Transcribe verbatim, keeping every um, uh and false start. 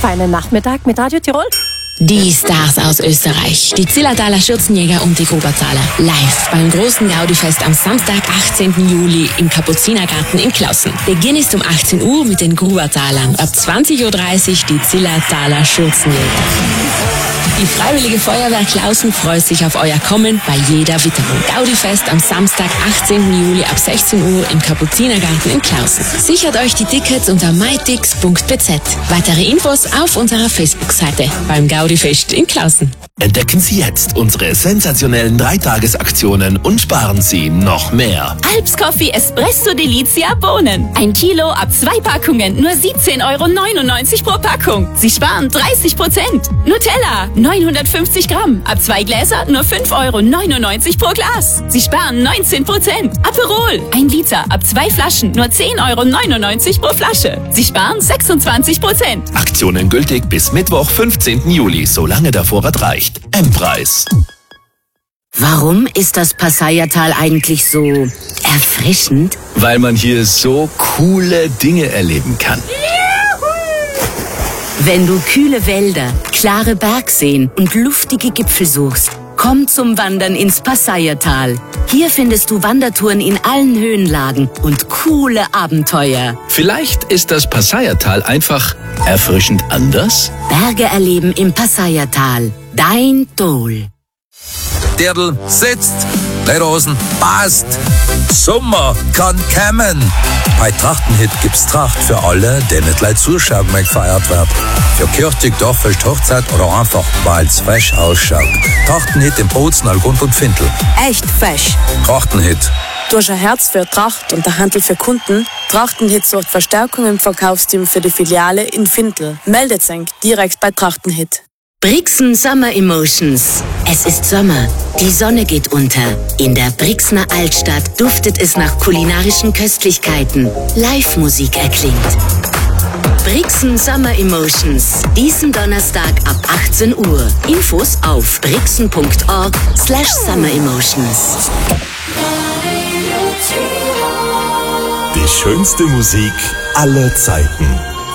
feinen Nachmittag mit Radio Tirol. Die Stars aus Österreich, die Zillertaler Schürzenjäger und die Grubertaler. Live beim großen Gaudifest am Samstag, achtzehnten Juli im Kapuzinergarten in Klausen. Beginn ist um achtzehn Uhr mit den Grubertalern. Ab zwanzig Uhr dreißig die Zillertaler Schürzenjäger. Die Freiwillige Feuerwehr Klausen freut sich auf euer Kommen bei jeder Witterung. Gaudifest am Samstag, achtzehnten Juli ab sechzehn Uhr im Kapuzinergarten in Klausen. Sichert euch die Tickets unter mytix punkt b z. Weitere Infos auf unserer Facebook-Seite beim Gaudifest in Klausen. Entdecken Sie jetzt unsere sensationellen Dreitagesaktionen und sparen Sie noch mehr. Alps Coffee Espresso Delizia Bohnen. Ein Kilo ab zwei Packungen, nur siebzehn Euro neunundneunzig pro Packung. Sie sparen dreißig Prozent. Nutella, neunhundertfünfzig Gramm. Ab zwei Gläser, nur fünf Euro neunundneunzig pro Glas. Sie sparen neunzehn Prozent. Aperol, ein Liter. Ab zwei Flaschen, nur zehn Euro neunundneunzig pro Flasche. Sie sparen sechsundzwanzig Prozent. Aktionen gültig bis Mittwoch, fünfzehnten Juli, solange der Vorrat reicht. M-Preis. Warum ist das Passaiertal eigentlich so erfrischend? Weil man hier so coole Dinge erleben kann. Wenn du kühle Wälder, klare Bergseen und luftige Gipfel suchst, komm zum Wandern ins Passaiertal. Hier findest du Wandertouren in allen Höhenlagen und coole Abenteuer. Vielleicht ist das Passaiertal einfach erfrischend anders? Berge erleben im Passaiertal. Dein Dol. Dirndl sitzt, Lederhosen passt, Sommer kann kommen. Bei Trachtenhit gibt's Tracht für alle, die nicht leid zuschauen, wenn gefeiert wird. Für Kirchtig, Dorffest, Hochzeit oder einfach, weil's fesch ausschaut. Trachtenhit im Bozen, Algund und Findel. Echt fesch. Trachtenhit. Durch ein Herz für Tracht und der Handel für Kunden, Trachtenhit sorgt Verstärkung im Verkaufsteam für die Filiale in Findel. Meldet euch direkt bei Trachtenhit. Brixen Summer Emotions. Es ist Sommer. Die Sonne geht unter. In der Brixner Altstadt duftet es nach kulinarischen Köstlichkeiten. Live-Musik erklingt. Brixen Summer Emotions. Diesen Donnerstag ab achtzehn Uhr. Infos auf brixen punkt org slash summer emotions. Die schönste Musik aller Zeiten.